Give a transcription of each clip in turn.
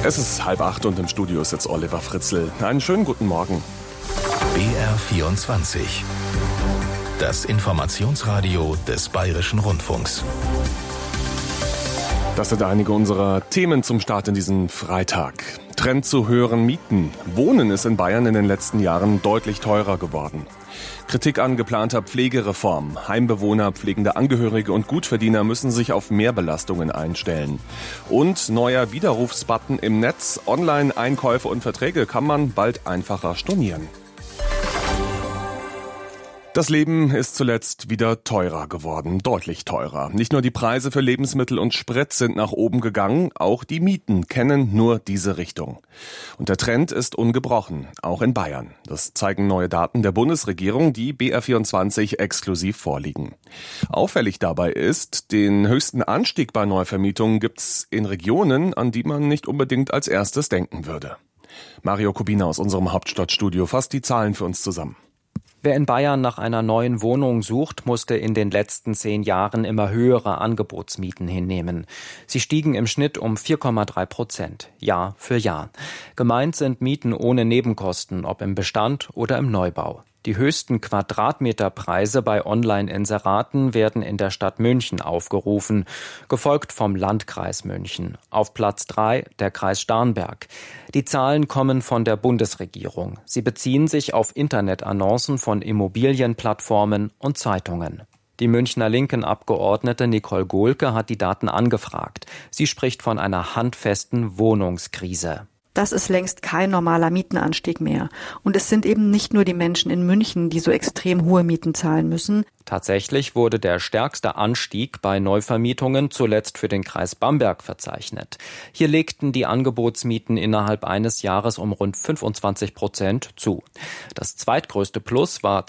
Es ist 7:30 und im Studio ist jetzt Oliver Fritzl. Einen schönen guten Morgen. BR24. Das Informationsradio des Bayerischen Rundfunks. Das sind einige unserer Themen zum Start in diesen Freitag. Trend zu höheren Mieten. Wohnen ist in Bayern in den letzten Jahren deutlich teurer geworden. Kritik an geplanter Pflegereform. Heimbewohner, pflegende Angehörige und Gutverdiener müssen sich auf Mehrbelastungen einstellen. Und neuer Widerrufsbutton im Netz. Online-Einkäufe und Verträge kann man bald einfacher stornieren. Das Leben ist zuletzt wieder teurer geworden, deutlich teurer. Nicht nur die Preise für Lebensmittel und Sprit sind nach oben gegangen, auch die Mieten kennen nur diese Richtung. Und der Trend ist ungebrochen, auch in Bayern. Das zeigen neue Daten der Bundesregierung, die BR24 exklusiv vorliegen. Auffällig dabei ist, den höchsten Anstieg bei Neuvermietungen gibt's in Regionen, an die man nicht unbedingt als erstes denken würde. Mario Kubina aus unserem Hauptstadtstudio fasst die Zahlen für uns zusammen. Wer in Bayern nach einer neuen Wohnung sucht, musste in den letzten 10 Jahren immer höhere Angebotsmieten hinnehmen. Sie stiegen im Schnitt um 4,3%, Jahr für Jahr. Gemeint sind Mieten ohne Nebenkosten, ob im Bestand oder im Neubau. Die höchsten Quadratmeterpreise bei Online-Inseraten werden in der Stadt München aufgerufen, gefolgt vom Landkreis München. Auf Platz 3 der Kreis Starnberg. Die Zahlen kommen von der Bundesregierung. Sie beziehen sich auf Internetannoncen von Immobilienplattformen und Zeitungen. Die Münchner Linken-Abgeordnete Nicole Gohlke hat die Daten angefragt. Sie spricht von einer handfesten Wohnungskrise. Das ist längst kein normaler Mietenanstieg mehr. Und es sind eben nicht nur die Menschen in München, die so extrem hohe Mieten zahlen müssen. Tatsächlich wurde der stärkste Anstieg bei Neuvermietungen zuletzt für den Kreis Bamberg verzeichnet. Hier legten die Angebotsmieten innerhalb eines Jahres um rund 25% zu. Das zweitgrößte Plus war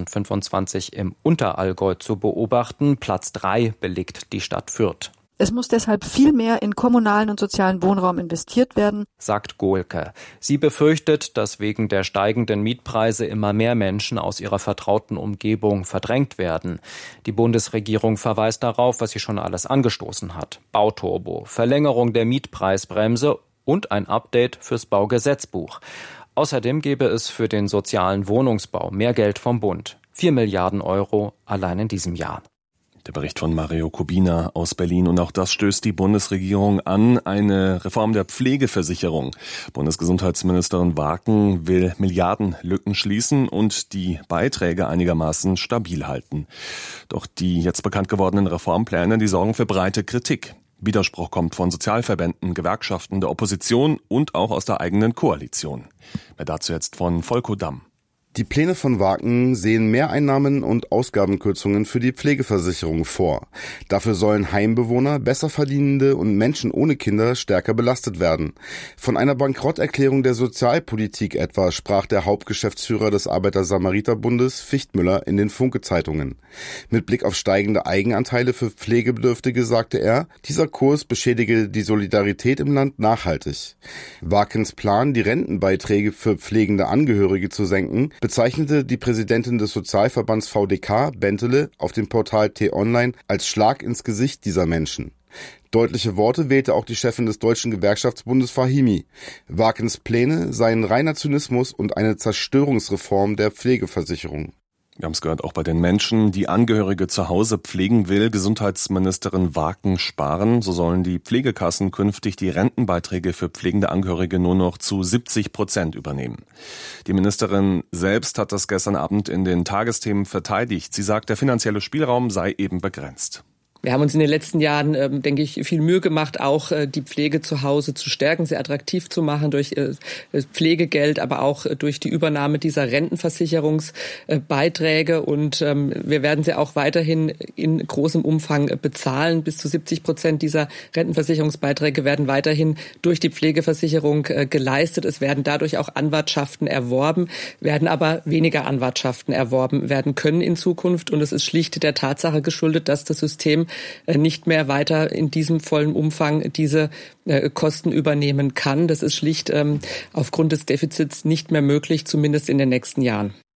2025 im Unterallgäu zu beobachten. Platz 3 belegt die Stadt Fürth. Es muss deshalb viel mehr in kommunalen und sozialen Wohnraum investiert werden, sagt Gohlke. Sie befürchtet, dass wegen der steigenden Mietpreise immer mehr Menschen aus ihrer vertrauten Umgebung verdrängt werden. Die Bundesregierung verweist darauf, was sie schon alles angestoßen hat. Bauturbo, Verlängerung der Mietpreisbremse und ein Update fürs Baugesetzbuch. Außerdem gäbe es für den sozialen Wohnungsbau mehr Geld vom Bund. 4 Milliarden Euro allein in diesem Jahr. Der Bericht von Mario Kubina aus Berlin. Und auch das stößt die Bundesregierung an, eine Reform der Pflegeversicherung. Bundesgesundheitsministerin Waken will Milliardenlücken schließen und die Beiträge einigermaßen stabil halten. Doch die jetzt bekannt gewordenen Reformpläne, die sorgen für breite Kritik. Widerspruch kommt von Sozialverbänden, Gewerkschaften, der Opposition und auch aus der eigenen Koalition. Mehr dazu jetzt von Volko Damm. Die Pläne von Waken sehen Mehreinnahmen und Ausgabenkürzungen für die Pflegeversicherung vor. Dafür sollen Heimbewohner, Besserverdienende und Menschen ohne Kinder stärker belastet werden. Von einer Bankrotterklärung der Sozialpolitik etwa sprach der Hauptgeschäftsführer des Arbeiter-Samariter-Bundes Fichtmüller in den Funke-Zeitungen. Mit Blick auf steigende Eigenanteile für Pflegebedürftige sagte er, dieser Kurs beschädige die Solidarität im Land nachhaltig. Wakens Plan, die Rentenbeiträge für pflegende Angehörige zu senken, bezeichnete die Präsidentin des Sozialverbands VDK, Bentele, auf dem Portal T-Online als Schlag ins Gesicht dieser Menschen. Deutliche Worte wählte auch die Chefin des Deutschen Gewerkschaftsbundes Fahimi. Wakens Pläne seien reiner Zynismus und eine Zerstörungsreform der Pflegeversicherung. Wir haben es gehört, auch bei den Menschen, die Angehörige zu Hause pflegen will, Gesundheitsministerin Waken sparen. So sollen die Pflegekassen künftig die Rentenbeiträge für pflegende Angehörige nur noch zu 70% übernehmen. Die Ministerin selbst hat das gestern Abend in den Tagesthemen verteidigt. Sie sagt, der finanzielle Spielraum sei eben begrenzt. Wir haben uns in den letzten Jahren, denke ich, viel Mühe gemacht, auch die Pflege zu Hause zu stärken, sehr attraktiv zu machen durch Pflegegeld, aber auch durch die Übernahme dieser Rentenversicherungsbeiträge. Und wir werden sie auch weiterhin in großem Umfang bezahlen. Bis zu 70% dieser Rentenversicherungsbeiträge werden weiterhin durch die Pflegeversicherung geleistet. Es werden dadurch auch Anwartschaften erworben, werden aber weniger Anwartschaften erworben werden können in Zukunft. Und es ist schlicht der Tatsache geschuldet, dass das System nicht mehr weiter in diesem vollen Umfang diese Kosten übernehmen kann. Das ist schlicht aufgrund des Defizits nicht mehr möglich, zumindest in den nächsten Jahren.